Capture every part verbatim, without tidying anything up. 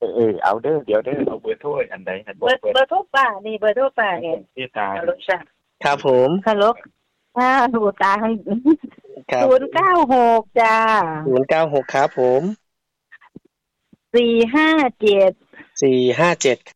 เออเอาเด้อเดี๋ยวเด้อเอาเบอร์โทรอันใดอันบอกเบอร์เบอร์โทรป้านี่เบอร์โทรป้าไงพี่ตาฮัลโหลจ้ะครับผมฮัลโหลค่ะดูตาให้ศูนย์เก้าหกจ้าศูนย์เก้าหกครับผมสี่ห้าเจ็ดสี่ห้าเจ็ด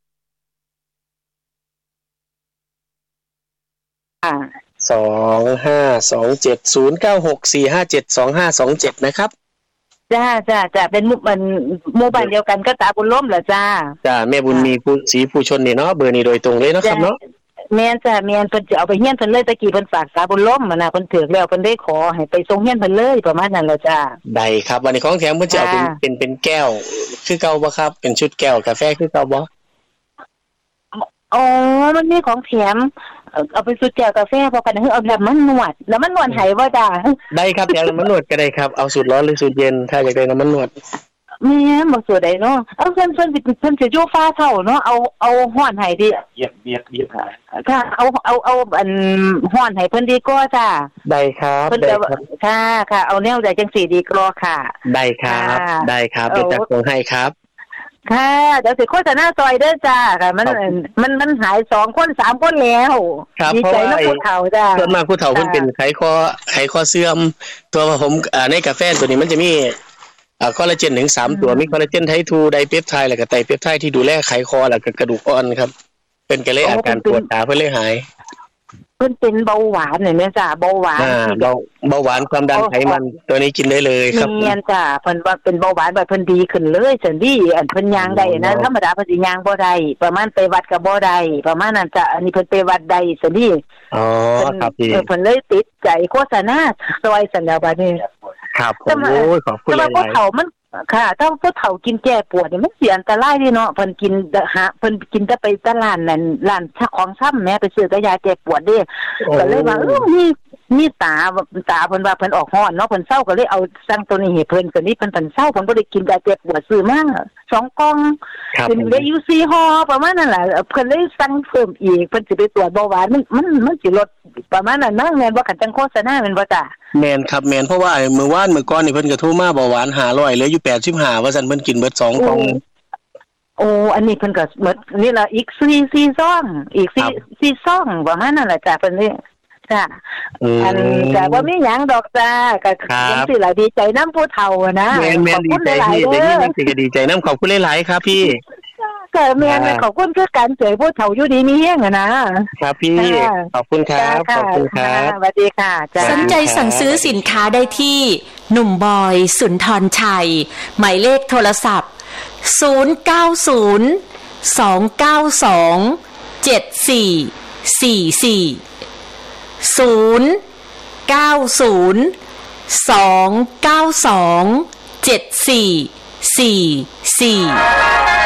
อ่าสองห้าสองเจ็ดศูนย์เก้าหกสี่ห้าเจ็ดสองห้าสองเจ็ดนะครับจ้าจ้าจ้าเป็นมันหมู่บ้านเดียวกันก็ตาบุญล้มเหรอจ้าจ้าแม่บุญมีผู้ศรีผู้ชนนี่เนาะเบอร์นี้โดยตรงเลยเนาะครับเนาะแม่นจ้าแม่นเพิ่นจะเอาไปเฮียนเพิ่นเลยตะกี้เพิ่นฝากตาบุญล้มมาน่ะเพิ่นถือแล้วเพิ่นได้ขอให้ไปส่งเฮียนเพิ่นเลยประมาณนั้นแหละจ้าได้ครับวันนี้ของแถมเพิ่นจะเอาเป็นเป็นเป็นแก้วคือเก่าบ่ครับเป็นชุดแก้วกาแฟคือเก่าบ่อ๋อมันมีของแถมเอาไปสุดแก้วกาแฟพอกันคือเอาแล้วมันนวดแล้วมันนวดให้บ่จ้าได้ครับแถมน้ำมันนวดก็ได้ครับเอาสูตรร้อนหรือสูตรเย็นถ้าอยากได้น้ำมันนวดแม่บ่สูตรใดเนาะเอาเพิ่นเพิ่นสิเพิ่นสิอยู่ฟ้าเท่าเนาะเอาเอาฮ้อนให้ดิเบียดเบียดเบียดค่ะเอาเอาเอาอันฮ้อนให้เพิ่นดีกว่าจ้าได้ครับได้ครับค่ะค่ะเอาแนวใดจังสี่ดีกว่าค่ะได้ครับได้ครับเดี๋ยวจัดส่งให้ครับค่ะเดี๋ยวสิโฆษณาซอยเด้อจ้าค่ะมันมันมันหายสองคนสามคนแล้วดีใจนะผู้เฒ่าจ้าส่วนมากผู้เฒ่าเพิ่นเป็นไขข้อไขข้อเสื่อมตัวผมอ่าในกาแฟตัวนี้มันจะมีอ่าคอลลาเจนถึงสามตัวมีคอลลาเจนไทป์สองไดเปปไทด์แล้วก็ไตรเปปไทด์ที่ดูแลไขคอแล้วก็กระดูกอ่อนครับเป็นก็เลยอาการปวดตาเพิ่นเลยหายเพิ่นเป็นเบาหวานนี่แม่จ้าเบาหวานอ่าเบาเบาหวานความดันไขมันตัวนี้กินได้เลยครับแม่นจ้าเพิ่นว่าเป็นเบาหวานแบบเพิ่นดีขึ้นเลยจังซี่อันเพิ่นย่างได้นะธรรมดาเพิ่นสิย่างบ่ได้ประมาณไปวัดก็บ่ได้ประมาณนั้นจ้ะอันนี้เพิ่นไปวัดได้จังซี่อ๋อครับพี่เพิ่นเลยติดใจโฆษณาซอยซั่นแล้วบัดนี้ครับผมโอ้ยขอบคุณหลายๆแต่ว่าผู้เฒ่ามันค่ะถ้าผู้เฒ่ากินแก้ปวดนี่มันเสี่ยงอันตรายดิเนาะเพิ่นกินหาเพิ่นกินแต่ไปตลาดนั่นร้านชักของซ้ำแม่ไปซื้อแต่ยาแก้ปวดเด้ก็เลยว่าเออนี่นี่ตาตาเพิ่นว่าเพิ่นออกฮ้อนเนาะเพิ่นเซาก็เลยเอาสั่งตัวนี้ให้เพิ่นก็นี่เพิ่นเพิ่นเซาเพิ่นบ่ได้กินยาแก้ปวดซื้อมาสองกล่องเป็นเลยอยู่สี่ห่อประมาณนั้นแหละเพิ่นเลยสั่งเพิ่มอีกเพิ่นสิไปตรวจเบาหวานมันมันมันสิลดประมาณนั้นนะแม่นบ่คันจังโฆษณาแม่นบ่จ้ะแม่นครับแม่นเพราะว่ามื้อวานมื้อก่อนนี่เพิ่นก็โทรมาเบาหวานห้าร้อยเหลืออยู่แปดสิบห้าว่าซั่นเพิ่นกินเบิดสองกล่องโอ้อันนี้เพิ่นก็หมดนี่ล่ะอีกสี่ สี่ซองอีกสี่ สี่ซองประมาณนั้นแหละจ้ะเพิ่นนี่จ้ะอันก็บ่มีหยังดอกจ้าก็จังซี่ล่ะดีใจนำผู้เฒ่านะขอบคุณหลายๆเด้อสิก็ดีใจนำขอบคุณหลายๆครับพี่ก็แม่นขอบคุณคือการเจอผู้เฒ่าอยู่ดีมีแฮงอ่ะนะครับพี่ขอบคุณครับขอบคุณครับสวัสดีค่ะสนใจสั่งซื้อสินค้าได้ที่หนุ่มบอยสุนทรชัยหมายเลขโทรศัพท์ศูนย์ เก้า ศูนย์ สอง เก้า สอง เจ็ด สี่ สี่ สี่ ศูนย์ เก้า ศูนย์ สอง เก้า สอง เจ็ด สี่ สี่ สี่